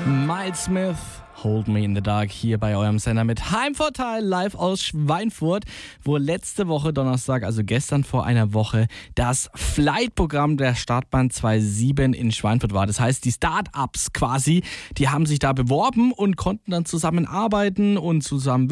Miles Smith, Hold Me in the Dark, hier bei eurem Sender mit Heimvorteil live aus Schweinfurt, wo letzte Woche Donnerstag, also gestern vor einer Woche, das Flight-Programm der Startbahn 27 in Schweinfurt war. Das heißt, die Start-ups quasi, die haben sich da beworben und konnten dann zusammen arbeiten und zusammen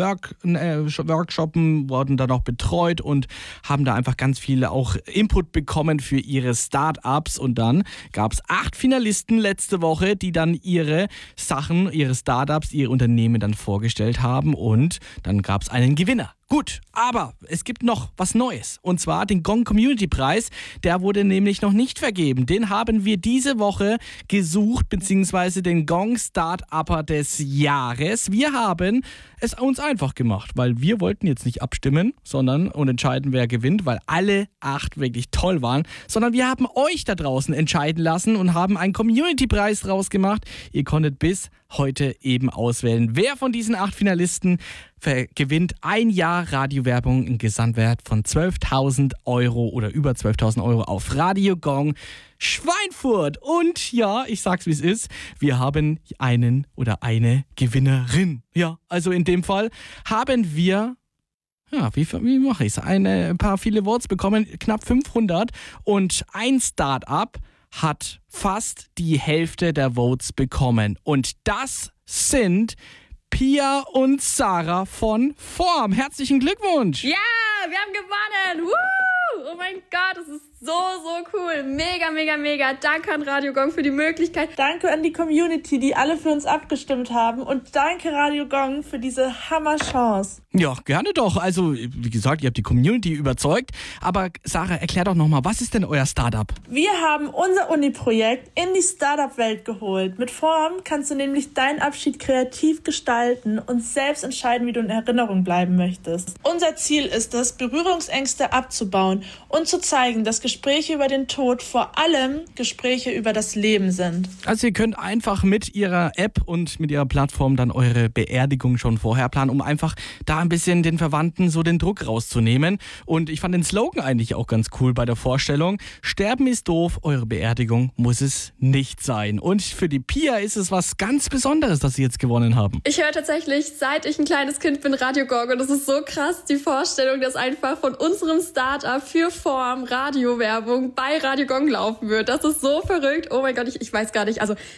workshoppen, wurden dann auch betreut und haben da einfach ganz viele auch Input bekommen für ihre Start-ups. Und dann gab es 8 Finalisten letzte Woche, die dann ihre Sachen, ihre Start-ups, ihre Unternehmen dann vorgestellt haben und dann gab es einen Gewinner. Gut, aber es gibt noch was Neues und zwar den Gong Community Preis. Der wurde nämlich noch nicht vergeben. Den haben wir diese Woche gesucht, beziehungsweise den Gong Start-Upper des Jahres. Wir haben es uns einfach gemacht, weil wir wollten jetzt nicht abstimmen, sondern und entscheiden, wer gewinnt, weil alle 8 wirklich toll waren, sondern wir haben euch da draußen entscheiden lassen und haben einen Community Preis draus gemacht. Ihr konntet bis heute eben auswählen, wer von diesen 8 Finalisten gewinnt ein Jahr Radiowerbung im Gesamtwert von 12.000 Euro oder über 12.000 Euro auf Radio Gong Schweinfurt. Und ja, ich sag's wie es ist, wir haben einen oder eine Gewinnerin. Ja, also in dem Fall haben wir, ja, wie mache ich's? Ein paar viele Votes bekommen, knapp 500 und ein Start-up hat fast die Hälfte der Votes bekommen. Und das sind Pia und Sarah von Form. Herzlichen Glückwunsch! Ja, wir haben gewonnen! Woo! Oh mein Gott, das ist so cool. Mega, mega, mega. Danke an Radio Gong für die Möglichkeit. Danke an die Community, die alle für uns abgestimmt haben. Und danke Radio Gong für diese Hammer-Chance. Ja, gerne doch. Also, wie gesagt, ihr habt die Community überzeugt. Aber Sarah, erklär doch nochmal, was ist denn euer Startup? Wir haben unser Uni-Projekt in die Startup-Welt geholt. Mit Form kannst du nämlich deinen Abschied kreativ gestalten und selbst entscheiden, wie du in Erinnerung bleiben möchtest. Unser Ziel ist es, Berührungsängste abzubauen und zu zeigen, dass Gespräche über den Tod vor allem Gespräche über das Leben sind. Also ihr könnt einfach mit ihrer App und mit ihrer Plattform dann eure Beerdigung schon vorher planen, um einfach da ein bisschen den Verwandten so den Druck rauszunehmen. Und ich fand den Slogan eigentlich auch ganz cool bei der Vorstellung. Sterben ist doof, eure Beerdigung muss es nicht sein. Und für die Pia ist es was ganz Besonderes, dass sie jetzt gewonnen haben. Ich höre tatsächlich, seit ich ein kleines Kind bin, Radio Gong. Und das ist so krass, die Vorstellung, dass einfach von unserem Startup für Form Radiowerbung bei Radio Gong laufen wird. Das ist so verrückt. Oh mein Gott, ich weiß gar nicht. Also